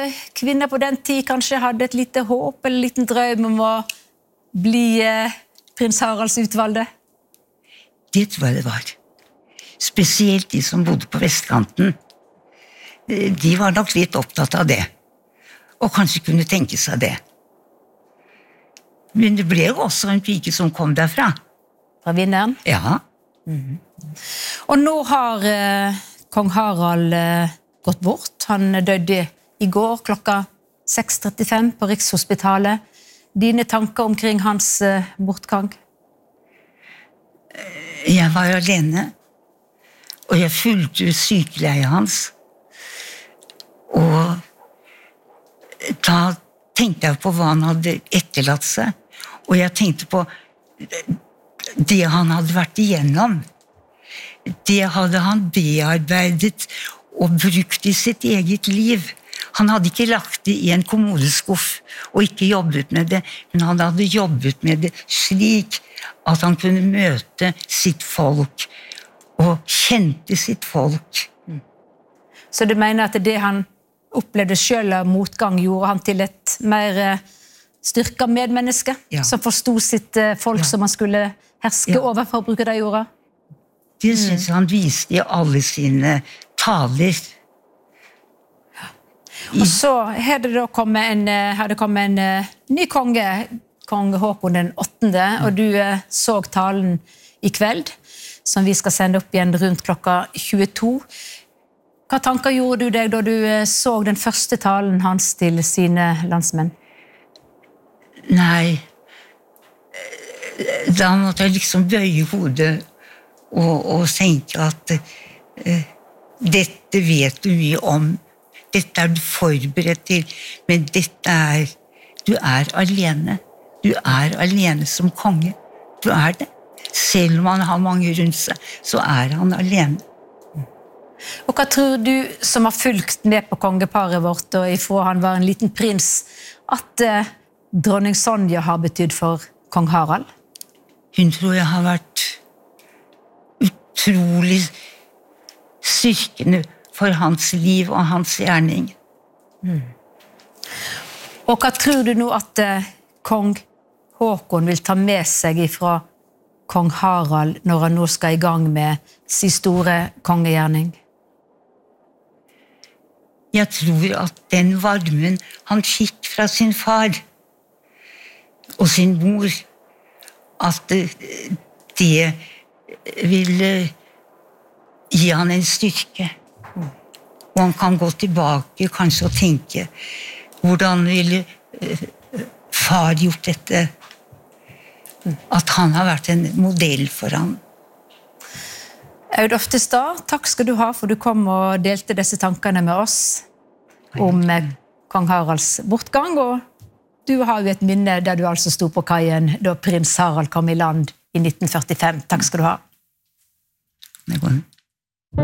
kvinner på den tid kanskje hadde et lite håp eller en liten drøm om å bli prins Haralds utvalgte? Det tror jeg det var. Spesielt de som bodde på vestkanten. De var nok litt opptatt av det. Og kanskje kunne tenke seg det. Men det ble jo også en pike som kom derfra. Fra vinneren? Ja. Og nå har kong Harald gått bort. Han døde i går klokka 6:35 på Rikshospitalet. Dine tanker omkring hans bortgang? Jeg var alene, og jeg fulgte sykeleiet hans. Og da tenkte jeg på hva han hadde etterlatt seg, og jeg tenkte på det han hadde vært igjennom. Det hadde han bearbeidet og brukt i sitt eget liv. Han hadde ikke lagt det i en kommodeskuff og ikke jobbet med det, men han hadde jobbet med det slik at han kunne møte sitt folk og kjente sitt folk. Så du mener at det han opplevde selv av motgang gjorde han til et mer styrket medmenneske, som forstod sitt folk som han skulle herske over, for å bruke det ordet? Det synes jeg han viste i alle sine taler. Og så har det da kommet en ny konge, kong Håkon den 8., og du så talen i kveld, som vi skal sende opp igjen rundt klokka 22. Hva tanker gjorde du deg da du så den første talen hans til sine landsmenn? Nei, da måtte jeg liksom bøye hodet og tenke at dette vet du mye om. Dette er du forberedt til, men du er alene. Du er alene som konge. Du er det. Selv om han har mange rundt seg, så er han alene. Og hva tror du, som har fulgt med på kongeparet vårt, og ifra han var en liten prins, at dronning Sonja har betydd for kong Harald? Hun tror jeg har vært utrolig styrkende for hans liv og hans gjerning. Og hva tror du nå at kong Håkon vil ta med seg ifra kong Harald når han nå skal i gang med sin store kongegjerning? Jeg tror at den varmen han fikk fra sin far og sin mor, at det ville gi han en styrke. Og han kan gå tilbake kanskje og tenke, hvordan ville far gjort dette? At han har vært en modell for ham. Aud Oftestad, takk skal du ha for du kom og delte disse tankene med oss om kong Haralds bortgang, og du har jo et minne der du altså sto på kaien da prins Harald kom i land i 1945. Takk skal du ha. Det går.